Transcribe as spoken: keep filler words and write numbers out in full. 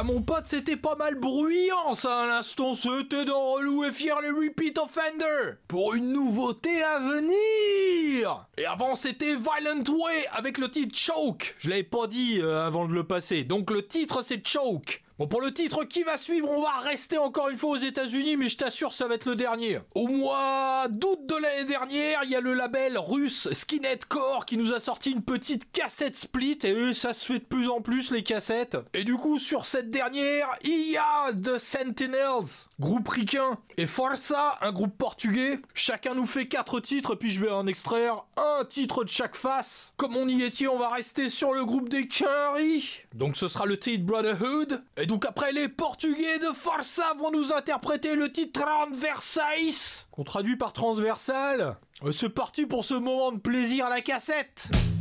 Bah mon pote, c'était pas mal bruyant ça à l'instant, c'était dans Relou et Fier les Repeat Offender pour une nouveauté à venir. Et avant c'était Violent Way avec le titre Choke. Je l'avais pas dit euh, avant de le passer, donc le titre c'est Choke. Bon, pour le titre qui va suivre, on va rester encore une fois aux États-Unis, mais je t'assure, ça va être le dernier. Au mois d'août de l'année dernière, il y a le label russe Skinhead Core qui nous a sorti une petite cassette split, et ça se fait de plus en plus les cassettes. Et du coup, sur cette dernière, il y a The Sentinels, groupe ricain, et Força, un groupe portugais. Chacun nous fait quatre titres, puis je vais en extraire un titre de chaque face. Comme on y était, on va rester sur le groupe des Quinry. Donc ce sera le titre Brotherhood. Et donc après, les Portugais de Força vont nous interpréter le titre Transversais, qu'on traduit par transversal. C'est parti pour ce moment de plaisir à la cassette.